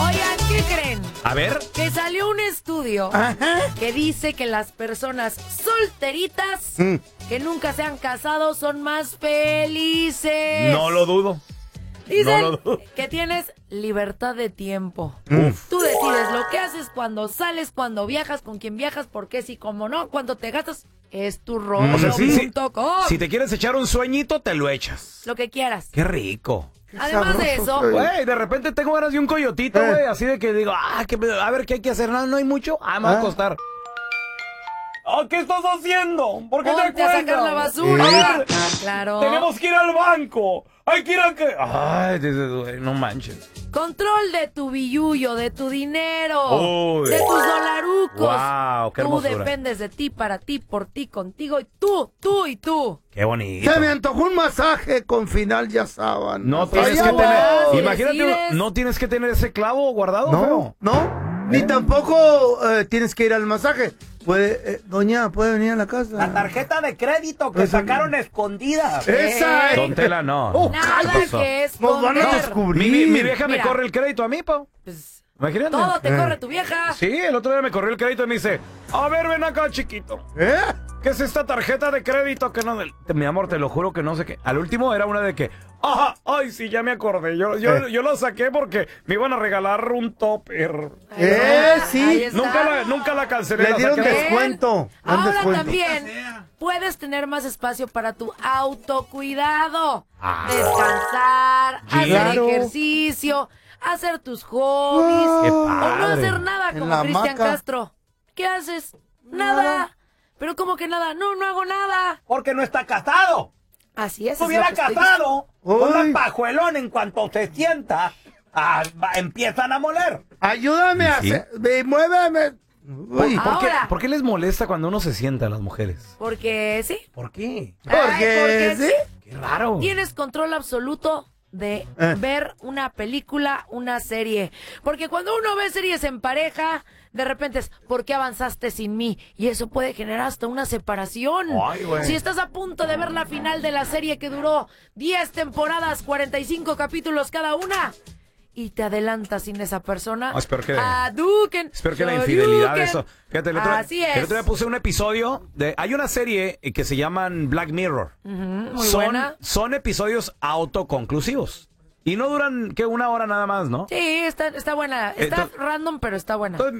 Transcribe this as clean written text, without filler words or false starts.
Oigan, ¿qué creen? A ver. Que salió un estudio que dice que las personas solteritas que nunca se han casado son más felices. No lo dudo. Dicen no lo dudo. que tienes libertad de tiempo. Tú decides lo que haces, cuando sales, cuando viajas, con quién viajas, por qué sí, cómo no, cuánto te gastas. Es tu rollo. O sea, .com. si te quieres echar un sueñito, te lo echas. Lo que quieras. Qué rico. Además de eso, Güey, de repente tengo ganas de un coyotito, güey, así de que digo, a ver, ¿qué hay que hacer? No hay mucho. Me va a costar. ¿Qué estás haciendo? ¿Por qué ponte a sacar la basura. Claro. Tenemos que ir al banco. Hay que ir a que... Ay, no manches. Control de tu billullo, de tu dinero, Uy. de tus dolarucos. Wow, qué tú hermosura. dependes de ti, para ti, por ti, contigo y tú y tú. Qué bonito. Se me antojó un masaje con final ya saben. No tienes Ay, que guau, tener... si Imagínate, decides. no tienes que tener ese clavo guardado, No, feo. no. Ni tampoco tienes que ir al masaje. Doña, ¿puede venir a la casa? La tarjeta de crédito que sacaron escondida. ¡Esa! Don Tela, no. Nada ¿qué pasó? que Nos van a esconder. descubrir. Mi vieja me Mira. corre el crédito a mí, pa. Pues, Imagínate. todo te corre tu vieja. Sí, el otro día me corrió el crédito y me dice, a ver, ven acá, chiquito. ¿Qué es esta tarjeta de crédito que no... Mi amor, te lo juro que no sé qué. Al último era una de que... Ay, sí, ya me acordé. Yo lo saqué porque me iban a regalar un topper. Sí. Ahí está. Nunca la cancelé. Le la dieron saqué. descuento. Un Ahora descuento. también puedes tener más espacio para tu autocuidado. Ah. Descansar, hacer Claro. ejercicio, hacer tus hobbies. Qué O no padre. hacer nada En como la Cristian hamaca. Castro. ¿Qué haces? Nada. Pero ¿cómo que nada? No hago nada. Porque no está casado. Así es. Si es lo estuviera que estoy casado, con Uy. un pajuelón en cuanto se sienta, empiezan a moler. Ayúdame a Sí. hacer. Muéveme. Uy. Ahora. ¿Por qué les molesta cuando uno se sienta a las mujeres? Porque sí. ¿Por qué? Porque ¿Sí? Qué raro. Tienes control absoluto de ver una película, una serie. Porque cuando uno ve series en pareja, de repente es, ¿por qué avanzaste sin mí? Y eso puede generar hasta una separación. Ay, güey. Si estás a punto de ver la final de la serie que duró 10 temporadas, 45 capítulos cada una, y te adelantas sin esa persona, espero que Espero la infidelidad, eso. Fíjate, Así es. el otro día puse un episodio de... Hay una serie que se llaman Black Mirror. Muy buena. Son episodios autoconclusivos. Y no duran, ¿qué? 1 hora nada más, ¿no? Sí, está buena. Está Entonces- random, pero está buena. Entonces,